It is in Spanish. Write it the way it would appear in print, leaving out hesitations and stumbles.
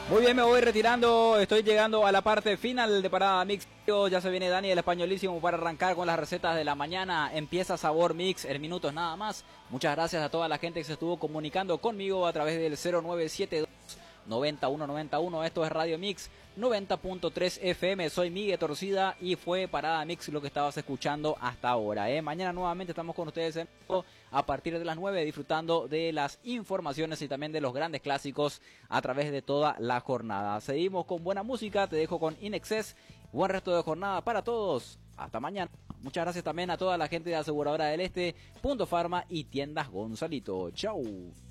Muy bien, me voy retirando, estoy llegando a la parte final de Parada Mix. Ya se viene Dani el Españolísimo para arrancar con las recetas de la mañana. Empieza Sabor Mix en minutos nada más. Muchas gracias a toda la gente que se estuvo comunicando conmigo a través del 0972 9191. Esto es Radio Mix 90.3 FM. Soy Miguel Torcida y fue Parada Mix lo que estabas escuchando hasta ahora. Mañana nuevamente estamos con ustedes a partir de las 9 disfrutando de las informaciones y también de los grandes clásicos a través de toda la jornada. Seguimos con buena música, te dejo con In Excess. Buen resto de jornada para todos. Hasta mañana. Muchas gracias también a toda la gente de Aseguradora del Este, Punto Farma y Tiendas Gonzalito. Chau.